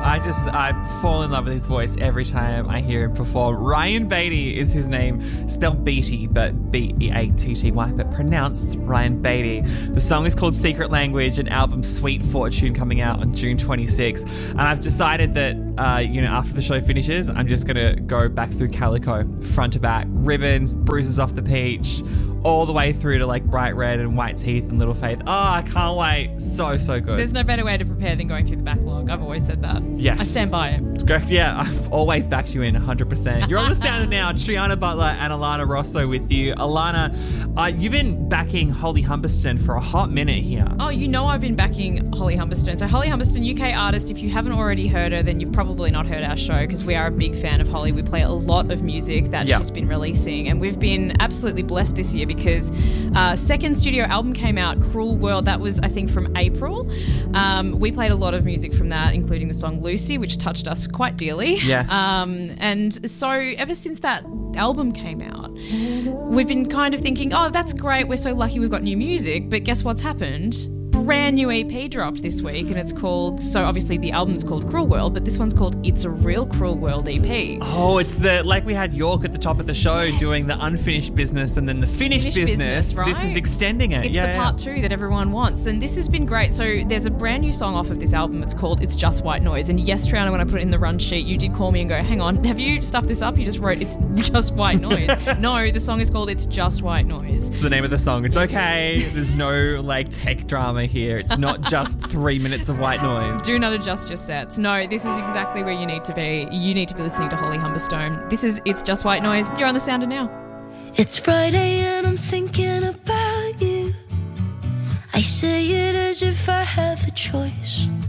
I fall in love with his voice every time I hear him perform. Ryan Beatty is his name, spelled Beatty, but B-E-A-T-T-Y, but pronounced Ryan Beatty. The song is called Secret Language, an album Sweet Fortune coming out on June 26. And I've decided that, after the show finishes, I'm just going to go back through Calico, front to back, ribbons, bruises off the peach, all the way through to like Bright Red and White Teeth and Little Faith. Oh, I can't wait. So good. There's no better way to prepare than going through the backlog. I've always said that. Yes. I stand by it. It's correct. Yeah, I've always backed you in 100%. You're on the sound now. Triana Butler and Alana Rosso with you. Alana, you've been backing Holly Humberstone for a hot minute here. Oh, I've been backing Holly Humberstone. So Holly Humberstone, UK artist. If you haven't already heard her, then you've probably not heard our show because we are a big fan of Holly. We play a lot of music that she's been releasing, and we've been absolutely blessed this year because second studio album came out, Cruel World. That was, I think, from April. We played a lot of music from that, including the song Lucy, which touched us quite dearly. Yes. And so ever since that album came out, we've been kind of thinking, oh, that's great. We're so lucky we've got new music. But guess what's happened? Brand new EP dropped this week, and it's called, so obviously the album's called Cruel World, but this one's called It's a Real Cruel World EP. Oh, it's like we had York at the top of the show doing the unfinished business and then the finished business. Right? This is extending it. It's the part two that everyone wants, and this has been great. So there's a brand new song off of this album. It's called It's Just White Noise. And yes, Triana, when I put it in the run sheet, you did call me and go, hang on, have you stuffed this up? You just wrote It's Just White Noise. No, the song is called It's Just White Noise. It's the name of the song. It's okay. There's no tech drama here. It's not just 3 minutes of white noise. Do not adjust your sets. No, this is exactly where you need to be. You need to be listening to Holly Humberstone. This is It's Just White Noise. You're on The Sounder now. It's Friday and I'm thinking about you. I say it as if I have a choice.